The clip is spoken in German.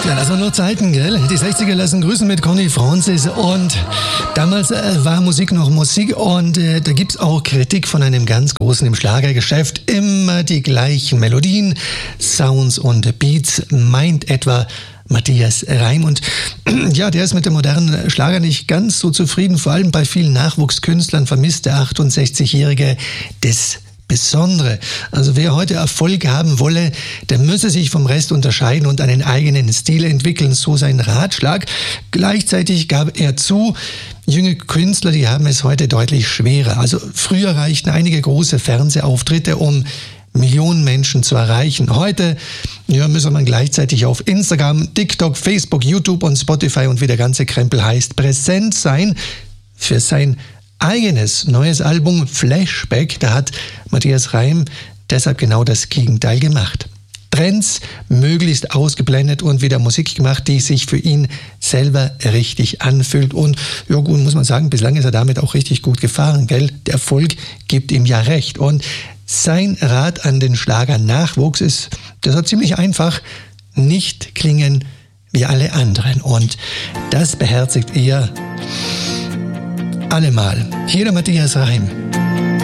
Ja, das waren noch Zeiten, gell? Die 60er lassen grüßen mit Conny Francis und damals war Musik noch Musik und da gibt's auch Kritik von einem ganz Großen im Schlagergeschäft. Immer die gleichen Melodien, Sounds und Beats, meint etwa Matthias Reim. Und ja, der ist mit dem modernen Schlager nicht ganz so zufrieden. Vor allem bei vielen Nachwuchskünstlern vermisst der 68-Jährige das Besondere. Also wer heute Erfolg haben wolle, der müsse sich vom Rest unterscheiden und einen eigenen Stil entwickeln, so sein Ratschlag. Gleichzeitig gab er zu, junge Künstler, die haben es heute deutlich schwerer. Also früher reichten einige große Fernsehauftritte, um Millionen Menschen zu erreichen. Heute müsse man gleichzeitig auf Instagram, TikTok, Facebook, YouTube und Spotify und wie der ganze Krempel heißt, präsent sein. Für sein eigenes neues Album Flashback, da hat Matthias Reim deshalb genau das Gegenteil gemacht. Trends möglichst ausgeblendet und wieder Musik gemacht, die sich für ihn selber richtig anfühlt. Und ja gut, muss man sagen, bislang ist er damit auch richtig gut gefahren, gell? Der Erfolg gibt ihm ja recht. Und sein Rat an den Schlager-Nachwuchs ist deshalb ziemlich einfach: nicht klingen wie alle anderen. Und das beherzigt er allemal. Hier der Matthias Reim.